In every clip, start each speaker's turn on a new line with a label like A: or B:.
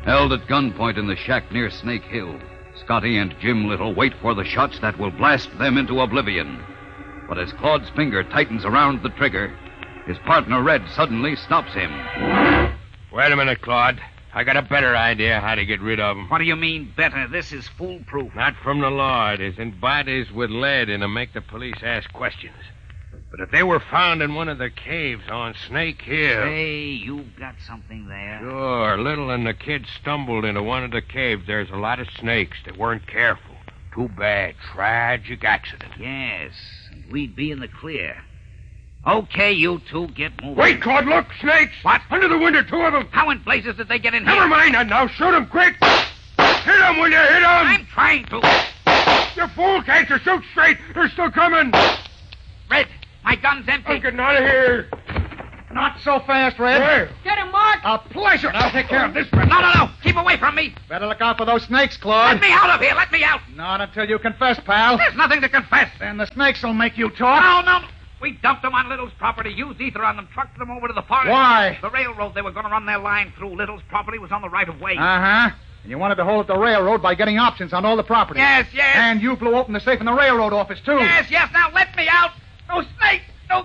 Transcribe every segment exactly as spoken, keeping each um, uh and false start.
A: Held at gunpoint in the shack near Snake Hill, Scotty and Jim Little wait for the shots that will blast them into oblivion. But as Claude's finger tightens around the trigger, his partner Red suddenly stops him.
B: Wait a minute, Claude. I got a better idea how to get rid of them.
C: What do you mean, better? This is foolproof.
B: Not from the law. It isn't bodies with lead in to make the police ask questions. But if they were found in one of the caves on Snake Hill...
C: Hey, you've got something there.
B: Sure. Little and the kid stumbled into one of the caves. There's a lot of snakes that weren't careful. Too bad. Tragic accident.
C: Yes, and we'd be in the clear. Okay, you two, get moving.
B: Wait, Claude, look! Snakes!
C: What?
B: Under the window, two of them.
C: How in blazes did they get in
B: Never
C: here?
B: Never mind that now. Shoot them quick. Hit them when you hit them.
C: I'm trying to.
B: You fool, can't you shoot straight? They're still coming.
C: Red, my gun's empty.
B: I'm getting out of here.
D: Not so fast, Red.
B: Where?
E: Get him, Mark!
D: A pleasure.
B: I'll take care of this one.
C: No, no, no. Keep away from me.
D: Better look out for those snakes, Claude.
C: Let me out of here. Let me out.
D: Not until you confess, pal.
C: There's nothing to confess.
D: Then the snakes will make you talk.
C: No, no. We dumped them on Little's property, used ether on them, trucked them over to the forest.
D: Why?
C: The railroad they were going to run their line through Little's property was on the right-of-way.
D: Uh-huh. And you wanted to hold up the railroad by getting options on all the property.
C: Yes, yes.
D: And you blew open the safe in the railroad office, too.
C: Yes, yes. Now let me out. No snake. No...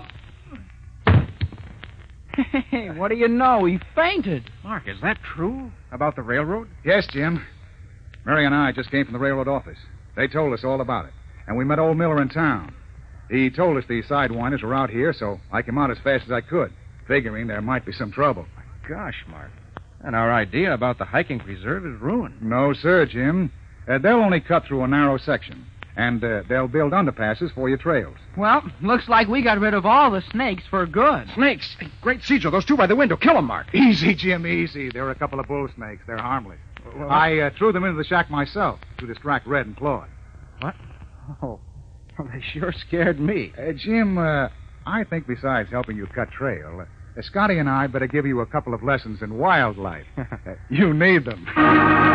E: Hey, what do you know? He fainted.
F: Mark, is that true about the railroad?
D: Yes, Jim. Mary and I just came from the railroad office. They told us all about it. And we met old Miller in town. He told us the sidewinders were out here, so I came out as fast as I could, figuring there might be some trouble.
F: Gosh, Mark. And our idea about the hiking preserve is ruined.
D: No, sir, Jim. Uh, they'll only cut through a narrow section. And uh, they'll build underpasses for your trails.
E: Well, looks like we got rid of all the snakes for good.
F: Snakes! Hey, great Cedro, those two by the window. Kill them, Mark.
D: Easy, Jim, easy. They're a couple of bull snakes. They're harmless.
F: Well,
D: I uh, threw them into the shack myself to distract Red and Claude.
F: What? Oh, well, they sure scared me.
D: Uh, Jim, uh, I think besides helping you cut trail, uh, Scotty and I better give you a couple of lessons in wildlife. uh, you need them.